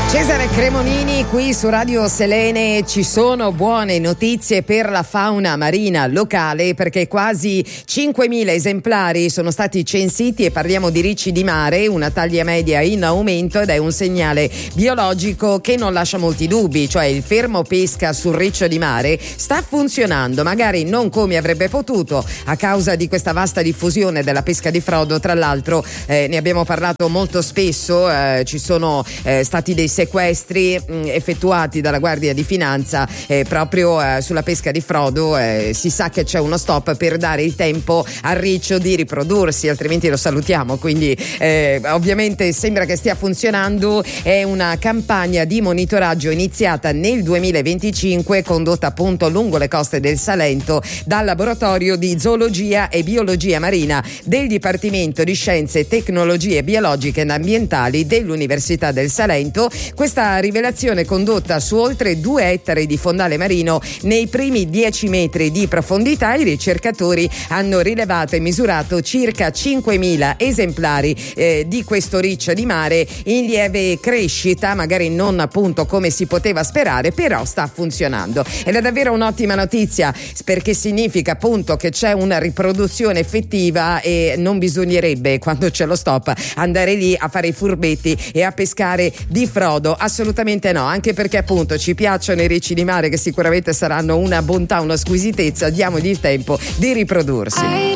Cesare Cremonini qui su Radio Selene. Ci sono buone notizie per la fauna marina locale, perché quasi 5.000 esemplari sono stati censiti e parliamo di ricci di mare, una taglia media in aumento, ed è un segnale biologico che non lascia molti dubbi, cioè il fermo pesca sul riccio di mare sta funzionando, magari non come avrebbe potuto a causa di questa vasta diffusione della pesca di frodo. Tra l'altro ne abbiamo parlato molto spesso, ci sono stati dei sequestri effettuati dalla Guardia di Finanza proprio sulla pesca di frodo. Si sa che c'è uno stop per dare il tempo al riccio di riprodursi, altrimenti lo salutiamo, quindi ovviamente sembra che stia funzionando. È una campagna di monitoraggio iniziata nel 2025, condotta appunto lungo le coste del Salento dal laboratorio di zoologia e biologia marina del Dipartimento di Scienze e Tecnologie Biologiche ed Ambientali dell'Università del Salento. Questa rivelazione condotta su oltre 2 ettari di fondale marino nei primi 10 metri di profondità. I ricercatori hanno rilevato e misurato circa 5.000 esemplari di questo riccio di mare in lieve crescita, magari non appunto come si poteva sperare, però sta funzionando ed è davvero un'ottima notizia, perché significa appunto che c'è una riproduzione effettiva e non bisognerebbe, quando c'è lo stop, andare lì a fare i furbetti e a pescare di frodo. Assolutamente no, anche perché appunto ci piacciono i ricci di mare, che sicuramente saranno una bontà, una squisitezza. Diamogli il tempo di riprodursi.